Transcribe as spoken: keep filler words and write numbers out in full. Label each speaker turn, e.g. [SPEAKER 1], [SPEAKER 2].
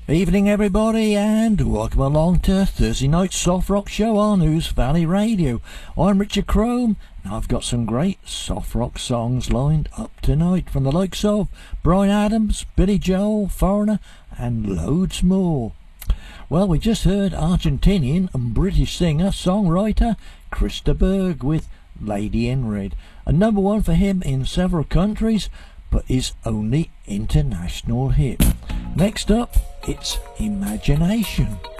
[SPEAKER 1] Evening everybody, and welcome along to Thursday Night Soft Rock Show on Ouse Valley Radio. I'm Richard Crome, and I've got some great soft rock songs lined up tonight from the likes of Bryan Adams, Billy Joel, Foreigner, and loads more. Well, we just heard Argentinian and British singer-songwriter Chris de Burgh with Lady in Red, a number one for him in several countries, but his only international hit. Next up, it's Imagination.